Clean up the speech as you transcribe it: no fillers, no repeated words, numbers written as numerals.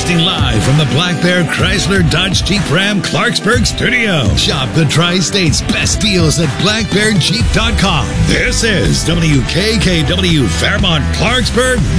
Broadcasting live from the Black Bear Chrysler Dodge Jeep Ram Clarksburg studio. Shop the Tri-State's best deals at blackbearjeep.com. This is WKKW Fairmont Clarksburg,